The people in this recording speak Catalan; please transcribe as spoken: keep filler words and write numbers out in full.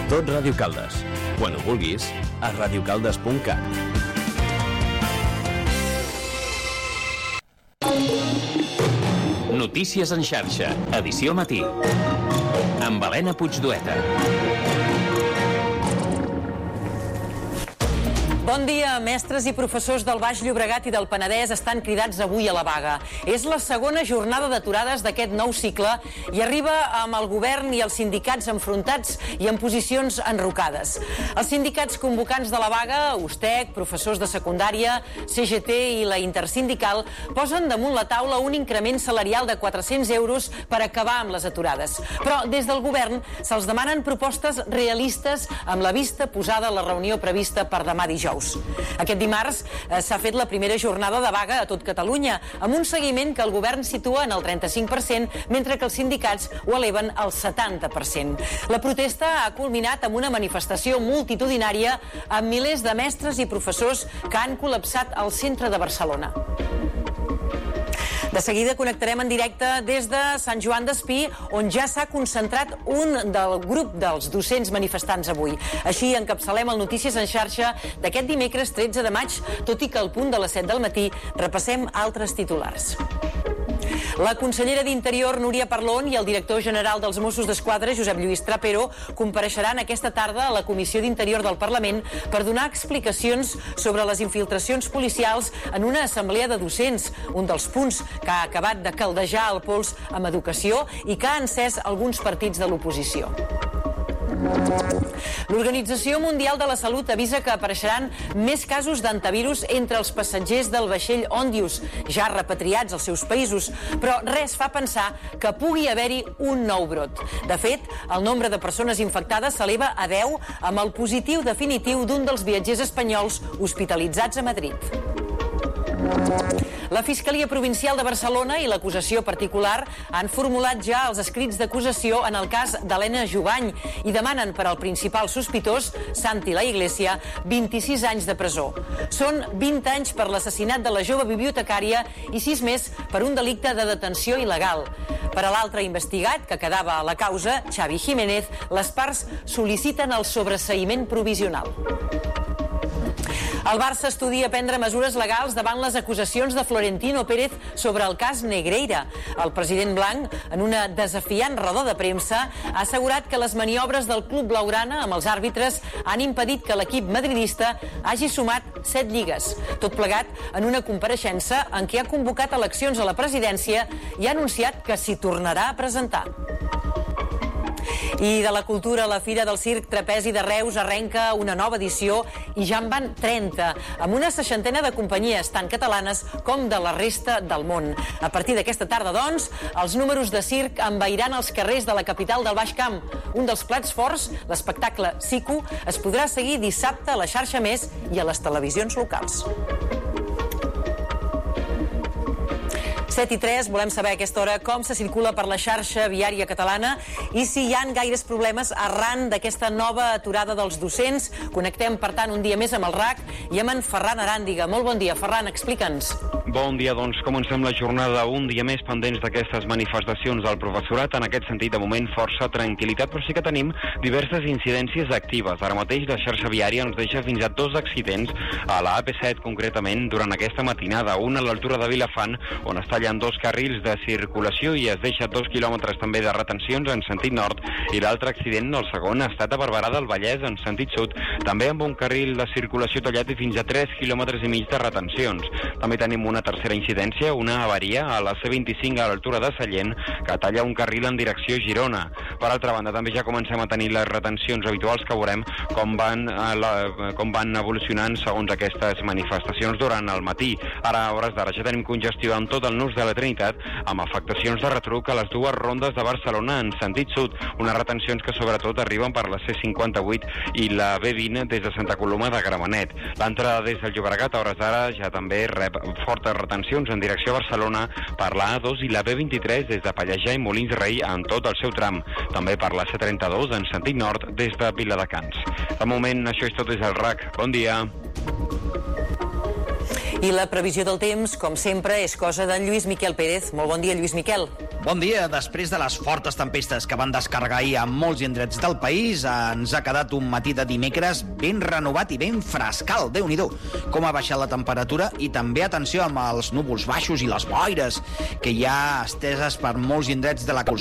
Tot Ràdio Caldes. Quan ho vulguis, a radiocaldes punt cat. Notícies en xarxa, edició matí. Amb Helena Puigdueta. Bon dia. Mestres i professors del Baix Llobregat i del Penedès estan cridats avui a la vaga. És la segona jornada d'aturades d'aquest nou cicle i arriba amb el govern i els sindicats enfrontats i en posicions enrocades. Els sindicats convocants de la vaga, USTEC, professors de secundària, C G T i la Intersindical, posen damunt la taula un increment salarial de quatre-cents euros per acabar amb les aturades. Però des del govern se'ls demanen propostes realistes amb la vista posada a la reunió prevista per demà dijous. Aquest dimarts eh, s'ha fet la primera jornada de vaga a tot Catalunya, amb un seguiment que el govern situa en el trenta-cinc per cent, mentre que els sindicats ho eleven al setanta per cent. La protesta ha culminat amb una manifestació multitudinària amb milers de mestres i professors que han col·lapsat al centre de Barcelona. De seguida connectarem en directe des de Sant Joan d'Espí, on ja s'ha concentrat un del grup dels docents manifestants avui. Així encapçalem el Notícies en xarxa d'aquest dimecres tretze de maig, tot i que al punt de les set del matí repassem altres titulars. La consellera d'Interior, Núria Parlon, i el director general dels Mossos d'Esquadra, Josep Lluís Trapero, compareixeran aquesta tarda a la Comissió d'Interior del Parlament per donar explicacions sobre les infiltracions policials en una assemblea de docents, un dels punts que ha acabat de caldejar el pols amb educació i que ha encès alguns partits de l'oposició. L'Organització Mundial de la Salut avisa que apareixeran més casos d'antivirus entre els passatgers del vaixell Ondius, ja repatriats als seus països, però res fa pensar que pugui haver-hi un nou brot. De fet, el nombre de persones infectades s'eleva a deu amb el positiu definitiu d'un dels viatgers espanyols hospitalitzats a Madrid. La Fiscalia Provincial de Barcelona i l'acusació particular han formulat ja els escrits d'acusació en el cas d'Helena Jubany i demanen per al principal sospitós, Santi La Iglesia, vint-i-sis anys de presó. Són vint anys per l'assassinat de la jove bibliotecària i sis més per un delicte de detenció il·legal. Per a l'altre investigat, que quedava a la causa, Xavi Jiménez, les parts sol·liciten el sobreseïment provisional. El Barça estudia prendre mesures legals davant les acusacions de Florentino Pérez sobre el cas Negreira. El president blanc, en una desafiant roda de premsa, ha assegurat que les maniobres del club blaugrana amb els àrbitres han impedit que l'equip madridista hagi sumat set lligues. Tot plegat en una compareixença en què ha convocat eleccions a la presidència i ha anunciat que s'hi tornarà a presentar. I de la cultura, la Fira del Circ Trapezi de Reus arrenca una nova edició i ja en van trenta, amb una seixantena de companyies, tant catalanes com de la resta del món. A partir d'aquesta tarda, doncs, els números de circ envairan els carrers de la capital del Baix Camp. Un dels plats forts, l'espectacle Siku, es podrà seguir dissabte a la xarxa Més i a les televisions locals. set i tres, volem saber a aquesta hora com se circula per la xarxa viària catalana i si hi han gaires problemes arran d'aquesta nova aturada dels docents. Connectem, per tant, un dia més amb el R A C i amb en Ferran Aràndiga. Molt bon dia, Ferran, explica'ns. Bon dia, doncs comencem la jornada un dia més pendents d'aquestes manifestacions del professorat. En aquest sentit, de moment, força tranquil·litat, però sí que tenim diverses incidències actives. Ara mateix la xarxa viària ens deixa fins a dos accidents a la A P set, concretament, durant aquesta matinada. Una a l'altura de Vilafant, on es tallen dos carrils de circulació i es deixa dos quilòmetres també de retencions en sentit nord, i l'altre accident, el segon, ha estat a Barberà del Vallès en sentit sud, també amb un carril de circulació tallat i fins a tres quilòmetres i mig de retencions. També tenim una tercera incidència, una avaria a la C vint-i-cinc a l'altura de Sallent, que talla un carril en direcció Girona. Per altra banda, també ja comencem a tenir les retencions habituals, que veurem com van, eh, la, com van evolucionant segons aquestes manifestacions durant el matí. Ara, a hores d'ara, ja tenim congestió amb tot el nus de la Trinitat, amb afectacions de retruc a les dues rondes de Barcelona en sentit sud, unes retencions que sobretot arriben per la C cinquanta-vuit i la B vint des de Santa Coloma de Gramenet. L'entrada des del Llobregat a hores d'ara ja també rep fortes retencions en direcció a Barcelona per la A dos i la B vint-i-tres des de Pallejà i Molins Rei en tot el seu tram. També per la C trenta-dos en sentit nord des de Viladecans. De moment, això és tot des del R A C. Bon dia. I la previsió del temps, com sempre, és cosa d'en Lluís Miquel Pérez. Molt bon dia, Lluís Miquel. Bon dia. Després de les fortes tempestes que van descarregar ahir a molts indrets del país, ens ha quedat un matí de dimecres ben renovat i ben frescal. Déu-n'hi-do com ha baixat la temperatura, i també atenció amb els núvols baixos i les boires que hi ha esteses per molts indrets de la costa.